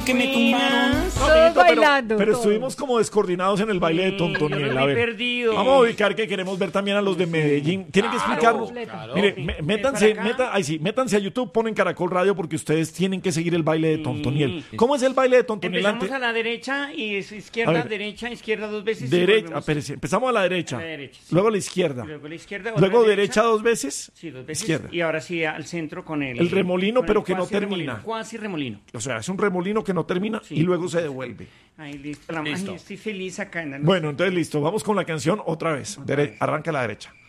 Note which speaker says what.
Speaker 1: como que me tumbaron.
Speaker 2: Todos bailando.
Speaker 3: Pero
Speaker 2: todos.
Speaker 3: estuvimos como descoordinados en el baile de Tontoniel.
Speaker 1: Yo
Speaker 3: A
Speaker 1: me he
Speaker 3: ver,
Speaker 1: perdido.
Speaker 3: vamos a ubicar que queremos ver también a los de Medellín. Tienen que explicarnos.
Speaker 2: Claro.
Speaker 3: Mire, métanse,
Speaker 1: ¿Para acá?
Speaker 3: métanse a YouTube, ponen Caracol Radio porque ustedes tienen que seguir el baile de Tontoniel. ¿Cómo es el baile de Tontoniel?
Speaker 1: Empezamos a la derecha y es
Speaker 3: A
Speaker 1: izquierda,
Speaker 3: ver.
Speaker 1: derecha, izquierda 2 veces. y
Speaker 3: Derecha,
Speaker 1: volvemos.
Speaker 3: espérese, empezamos a la derecha,
Speaker 1: A la derecha, sí.
Speaker 3: luego a la izquierda,
Speaker 1: Luego a la izquierda. otra
Speaker 3: luego derecha 2 veces,
Speaker 1: Sí, 2 veces.
Speaker 3: izquierda.
Speaker 1: Y ahora sí al centro con
Speaker 3: El remolino,
Speaker 1: con
Speaker 3: pero
Speaker 1: el
Speaker 3: que no
Speaker 1: cuasi remolino,
Speaker 3: termina.
Speaker 1: Cuasi remolino.
Speaker 3: O sea, es un remolino que no termina
Speaker 1: Sí.
Speaker 3: y luego se devuelve.
Speaker 1: Ahí listo. Ay,
Speaker 4: Listo.
Speaker 1: estoy feliz acá en la
Speaker 3: Bueno, entonces listo, vamos con la canción otra vez. Arranca a la derecha.